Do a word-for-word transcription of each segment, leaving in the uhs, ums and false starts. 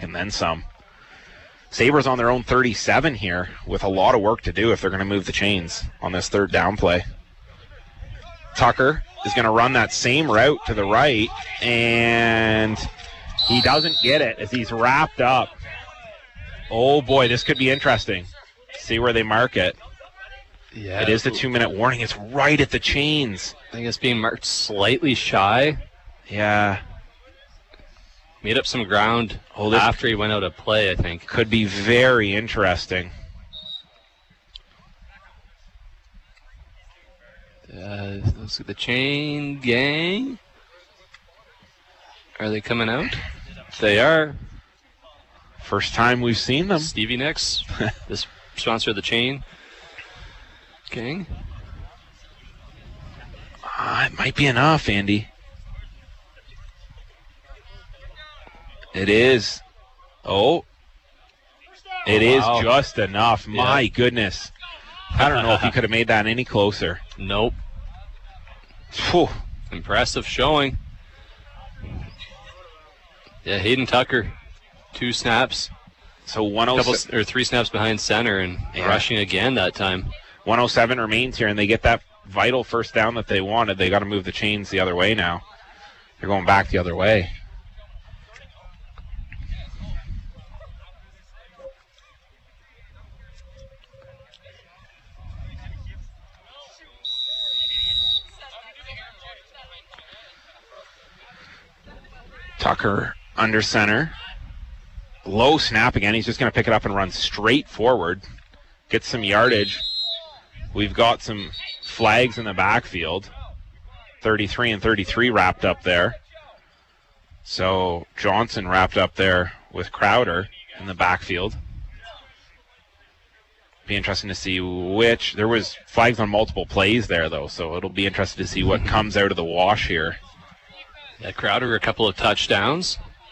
and then some. Sabres on their own thirty-seven here with a lot of work to do if they're going to move the chains on this third down play. Tucker is going to run that same route to the right, and he doesn't get it as he's wrapped up. Oh, boy, this could be interesting. See where they mark it. Yeah, it is the two-minute warning. It's right at the chains. I think it's being marked slightly shy. Yeah. Made up some ground oh, after he went out of play, I think. Could be very interesting. Uh, let's see the chain gang. Are they coming out? They are. First time we've seen them. Stevie Nicks, this sponsor of the chain gang. Uh, it might be enough, Andy. It is. Oh. It oh, wow. is just enough. Yeah. My goodness. I don't know if he could have made that any closer. Nope. Whew. Impressive showing. Yeah, Hayden Tucker, two snaps. So one oh seven couple, or three snaps behind center and yeah. rushing again that time. one oh seven remains here, and they get that vital first down that they wanted. They got to move the chains the other way now. They're going back the other way. Tucker under center. Low snap again. He's just going to pick it up and run straight forward. Get some yardage. We've got some flags in the backfield. thirty-three and thirty-three wrapped up there. So Johnson wrapped up there with Crowder in the backfield. Be interesting to see which. There was flags on multiple plays there, though, so it'll be interesting to see what comes out of the wash here. Yeah, Crowder a couple of touchdowns.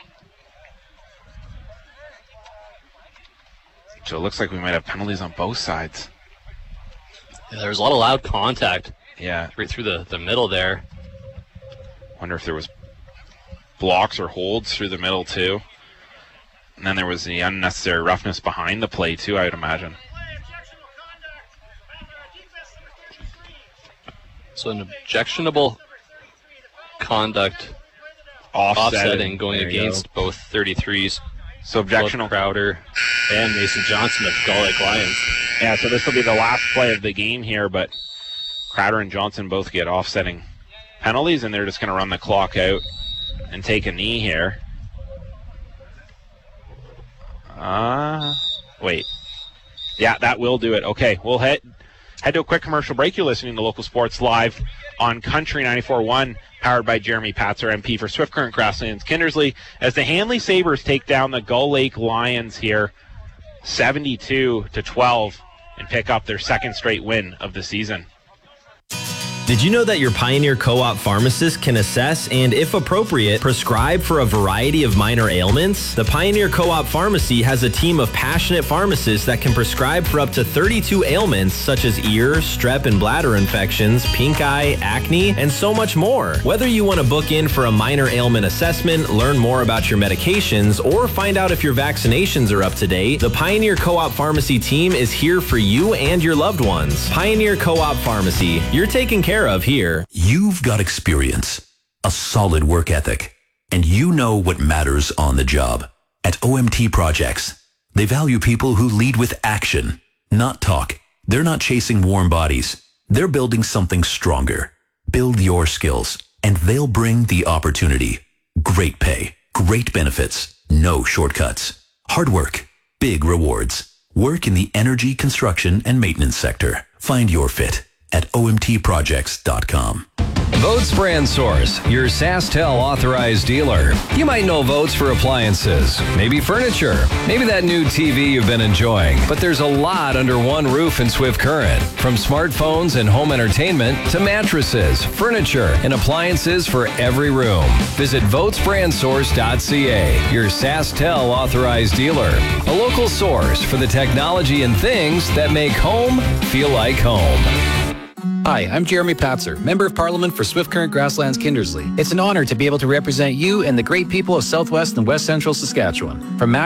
So it looks like we might have penalties on both sides. Yeah, there was a lot of loud contact. Yeah. Right through the, the middle there. Wonder if there was blocks or holds through the middle, too. And then there was the unnecessary roughness behind the play, too, I would imagine. So an objectionable conduct offsetting, offsetting going against go. both thirty-threes. So objectionable Crowder and Mason Johnson of Gull Lake Lions. Yeah, so this will be the last play of the game here, but Crowder and Johnson both get offsetting penalties, and they're just going to run the clock out and take a knee here. Uh, wait. Yeah, that will do it. Okay, we'll head, head to a quick commercial break. You're listening to Local Sports Live on Country ninety-four point one, powered by Jeremy Patzer, M P for Swift Current Grasslands Kindersley, as the Hanley Sabres take down the Gull Lake Lions here seventy-two to twelve and pick up their second straight win of the season. Did you know that your Pioneer Co-op pharmacist can assess and, if appropriate, prescribe for a variety of minor ailments? The Pioneer Co-op Pharmacy has a team of passionate pharmacists that can prescribe for up to thirty-two ailments such as ear, strep and bladder infections, pink eye, acne, and so much more. Whether you want to book in for a minor ailment assessment, learn more about your medications, or find out if your vaccinations are up to date, the Pioneer Co-op Pharmacy team is here for you and your loved ones. Pioneer Co-op Pharmacy, you're taking care of here. You've got experience, a solid work ethic, and you know what matters on the job. At O M T Projects, they value people who lead with action, not talk. They're not chasing warm bodies. They're building something stronger. Build your skills, and they'll bring the opportunity. Great pay, great benefits, no shortcuts. Hard work, big rewards. Work in the energy, construction, and maintenance sector. Find your fit at O M T projects dot com. Votes Brand Source, your SaskTel authorized dealer. You might know Votes for appliances, maybe furniture, maybe that new T V you've been enjoying. But there's a lot under one roof in Swift Current. From smartphones and home entertainment to mattresses, furniture, and appliances for every room. Visit votes brand source dot c a, your SaskTel authorized dealer. A local source for the technology and things that make home feel like home. Hi, I'm Jeremy Patzer, Member of Parliament for Swift Current Grasslands Kindersley. It's an honor to be able to represent you and the great people of Southwest and West Central Saskatchewan. From